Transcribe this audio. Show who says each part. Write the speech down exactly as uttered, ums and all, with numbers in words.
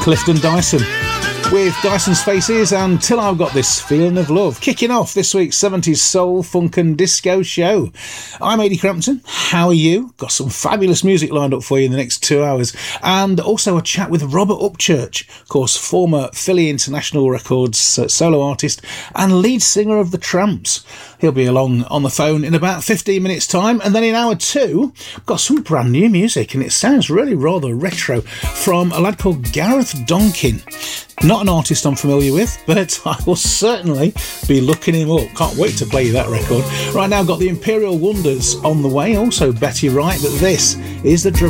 Speaker 1: Clifton Dyson with Dyson's Faces and Till I've Got This Feeling of Love, kicking off this week's seventies soul, funk and disco show. I'm Ady Crampton. How are you? Got some fabulous music lined up for you in the next two hours, and also a chat with Robert Upchurch, of course, former Philly International Records uh, solo artist and lead singer of the Tramps. He'll be along on the phone in about fifteen minutes time, and then in hour two, we've got some brand new music, and it sounds really rather retro, from a lad called Gareth Donkin. Not an artist I'm familiar with, but I will certainly be looking him up. Can't wait to play you that record. Right now, got the Imperial Wonders on the way, also Betty Wright, but this is the